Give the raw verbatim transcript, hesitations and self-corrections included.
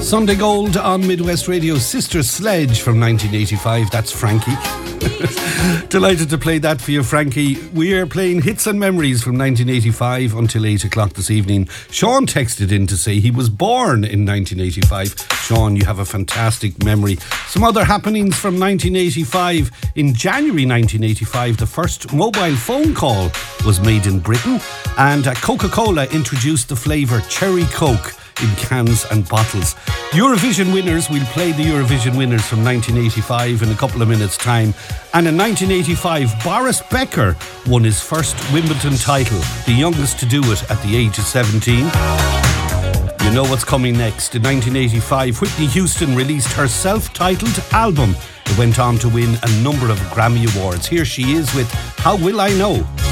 Sunday Gold on Midwest Radio. Sister Sledge from nineteen eighty-five. That's Frankie. Delighted to play that for you, Frankie. We are playing hits and memories from nineteen eighty-five until eight o'clock this evening. Sean texted in to say he was born in nineteen eighty-five. Sean, you have a fantastic memory. Some other happenings from nineteen eighty-five. In January nineteen eighty-five, the first mobile phone call was made in Britain, and uh, Coca-Cola introduced the flavour Cherry Coke in cans and bottles. Eurovision winners, we'll play the Eurovision winners from nineteen eighty-five in a couple of minutes' time. And in nineteen eighty-five, Boris Becker won his first Wimbledon title, the youngest to do it at the age of seventeen. You know what's coming next. In nineteen eighty-five, Whitney Houston released her self-titled album. It went on to win a number of Grammy Awards. Here she is with How Will I Know?